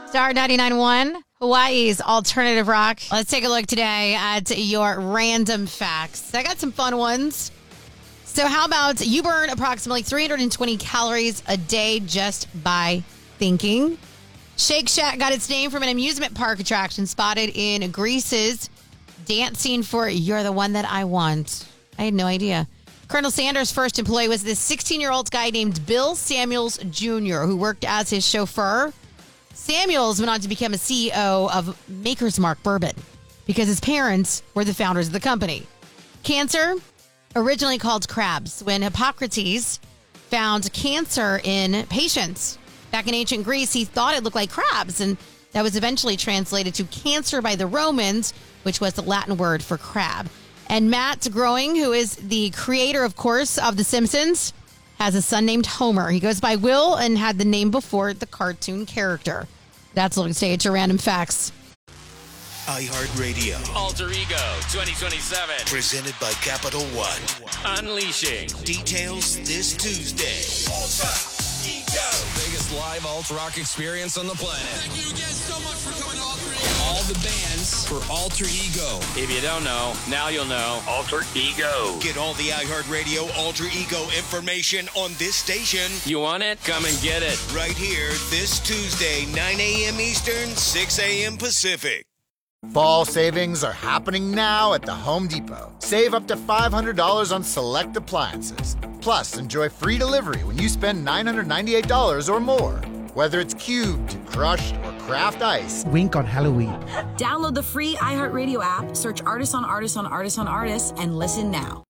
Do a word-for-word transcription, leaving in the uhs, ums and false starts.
Star ninety-nine point one, Hawaii's alternative rock. Let's take a look today at your random facts. I got some fun ones. So how about you burn approximately three hundred twenty calories a day just by thinking? Shake Shack got its name from an amusement park attraction spotted in Greece's Dancing for You're the One That I Want. I had no idea. Colonel Sanders' first employee was this sixteen-year-old guy named Bill Samuels Junior, who worked as his chauffeur. Samuels went on to become a C E O of Maker's Mark Bourbon because his parents were the founders of the company. Cancer, originally called crabs, when Hippocrates found cancer in patients. Back in ancient Greece, he thought it looked like crabs, and that was eventually translated to cancer by the Romans, which was the Latin word for crab. And Matt Groening, who is the creator, of course, of The Simpsons, has a son named Homer. He goes by Will and had the name before the cartoon character. That's a look at your random facts. iHeartRadio. Alter Ego twenty twenty-seven. Presented by Capital One. Unleashing. Details this Tuesday. Ultra Ego. Biggest live alt rock experience on the planet. Thank you again so much for coming to Alter Ego. All the bands for Alter Ego. If you don't know, now you'll know. Alter Ego. Get all the iHeartRadio Alter Ego information on this station. You want it? Come and get it. Right here this Tuesday, nine a.m. Eastern, six a.m. Pacific. Fall savings are happening now at the Home Depot. Save up to five hundred dollars on select appliances. Plus, enjoy free delivery when you spend nine hundred ninety-eight dollars or more. Whether it's cubed, crushed, or craft ice. Wink on Halloween. Download the free iHeartRadio app, search Artists on Artists on Artists on Artists, and listen now.